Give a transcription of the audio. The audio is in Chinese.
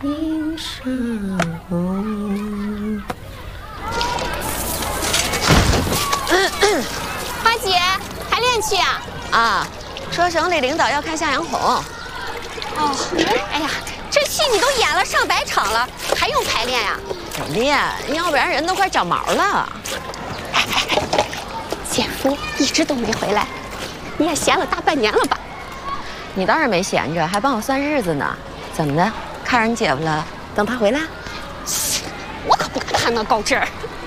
凝视。 花姐，排练去啊？ 啊，说省里领导要看向阳红。 哦，哎呀，这戏你都演了上百场了，还用排练呀？ 得练，要不然人都快长毛了。 姐夫一直都没回来，你也闲了大半年了吧？ 你倒是没闲着，还帮我算日子呢。怎么的？看上你姐夫了？等他回来？ 我可不敢攀那高枝儿。